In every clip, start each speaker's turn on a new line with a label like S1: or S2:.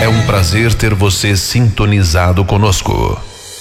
S1: É um prazer ter você sintonizado conosco.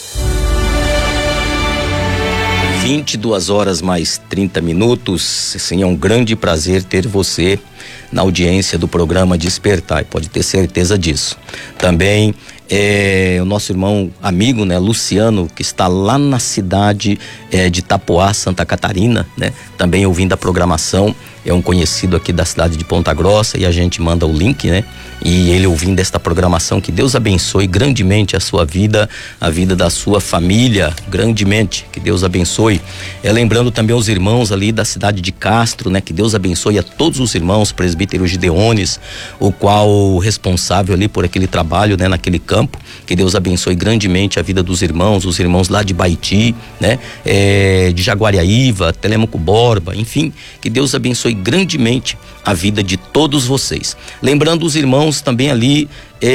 S2: 22h mais 30. Sim, é um grande prazer ter você na audiência do programa Despertar, pode ter certeza disso. Também o nosso irmão amigo, né, Luciano, que está lá na cidade de Itapoá, Santa Catarina, né, também ouvindo a programação. É um conhecido aqui da cidade de Ponta Grossa e a gente manda o link, né? E ele ouvindo esta programação, que Deus abençoe grandemente a sua vida, a vida da sua família, grandemente, que Deus abençoe. Lembrando também os irmãos ali da cidade de Castro, né? Que Deus abençoe a todos os irmãos, presbítero Gideones, o qual responsável ali por aquele trabalho, né? Naquele campo, que Deus abençoe grandemente a vida dos irmãos, os irmãos lá de Baiti, né? De Jaguariaíva, Telêmaco Borba, enfim, que Deus abençoe grandemente a vida de todos vocês. Lembrando os irmãos também ali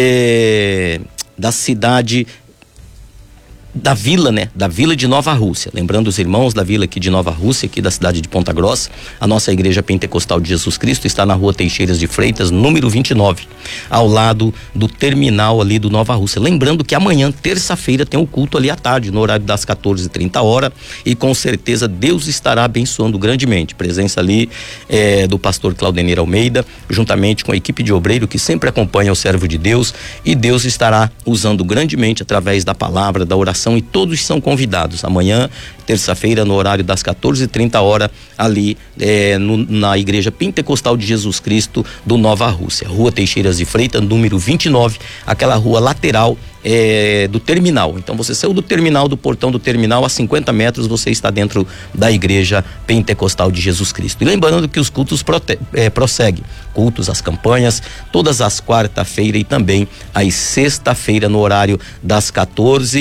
S2: da cidade da vila, né? Da vila de Nova Rússia. Lembrando os irmãos da vila aqui de Nova Rússia, aqui da cidade de Ponta Grossa, a nossa igreja pentecostal de Jesus Cristo está na rua Teixeiras de Freitas, número 29, ao lado do terminal ali do Nova Rússia. Lembrando que amanhã, terça-feira, tem um culto ali à tarde, no horário das 14h30, e com certeza Deus estará abençoando grandemente. Presença ali do pastor Claudenir Almeida, juntamente com a equipe de obreiro que sempre acompanha o servo de Deus, e Deus estará usando grandemente através da palavra, da oração, e todos são convidados amanhã, terça-feira, no horário das 14h30, ali na igreja pentecostal de Jesus Cristo do Nova Rússia, rua Teixeiras de Freitas, número 29, aquela rua lateral do terminal. Então você saiu do terminal, do portão do terminal, a 50 metros você está dentro da igreja pentecostal de Jesus Cristo. E lembrando que os cultos prosseguem, cultos, as campanhas, todas as quarta-feira e também às sexta-feira, no horário das 14h,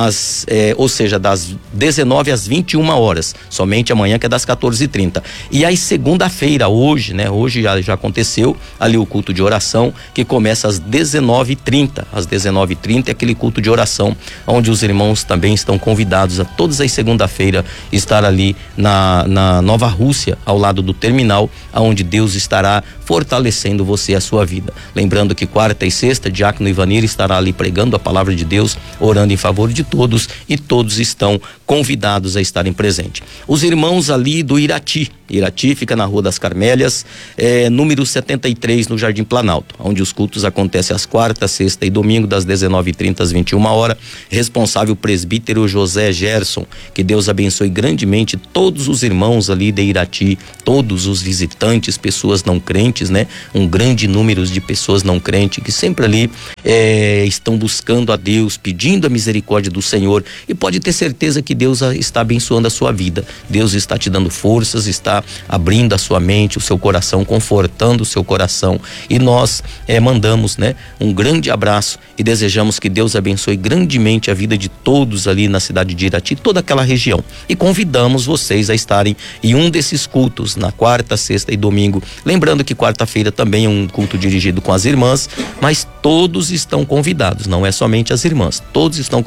S2: ou seja, das 19h às 21h, somente amanhã, que é das 14h30. E aí segunda-feira, hoje, né? Hoje já aconteceu ali o culto de oração, que começa às 19h30. Às 19h30 é aquele culto de oração, onde os irmãos também estão convidados a todas as segunda-feira estar ali na Nova Rússia, ao lado do terminal, aonde Deus estará fortalecendo você, a sua vida. Lembrando que quarta e sexta, Diácono Ivanir estará ali pregando a palavra de Deus, orando em favor de todos, e todos estão convidados a estarem presentes. Os irmãos ali do Irati fica na Rua das Carmélias, número 73, no Jardim Planalto, onde os cultos acontecem às quarta, sexta e domingo, das 19h30 às 21h. Responsável presbítero José Gerson. Que Deus abençoe grandemente todos os irmãos ali de Irati, todos os visitantes, pessoas não crentes, né? Um grande número de pessoas não crentes que sempre ali estão buscando a Deus, pedindo a misericórdia do Senhor, e pode ter certeza que Deus está abençoando a sua vida. Deus está te dando forças, está abrindo a sua mente, o seu coração, confortando o seu coração, e nós mandamos, né, um grande abraço e desejamos que Deus abençoe grandemente a vida de todos ali na cidade de Irati, toda aquela região, e convidamos vocês a estarem em um desses cultos na quarta, sexta e domingo. Lembrando que quarta-feira também é um culto dirigido com as irmãs, mas todos estão convidados, não é somente as irmãs, todos estão